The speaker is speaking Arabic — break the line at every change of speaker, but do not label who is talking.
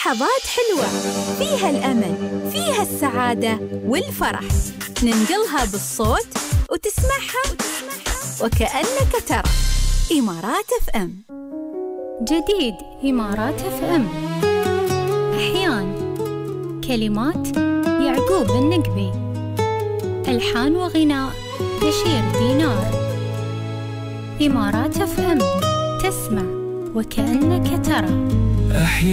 لحظات حلوة فيها الأمل، فيها السعادة والفرح، ننقلها بالصوت وتسمعها وكأنك ترى. إمارات اف ام.
جديد إمارات اف ام. أحيان، كلمات يعقوب النقبي، ألحان وغناء بشير دينار. إمارات اف ام، تسمع وكأنك ترى.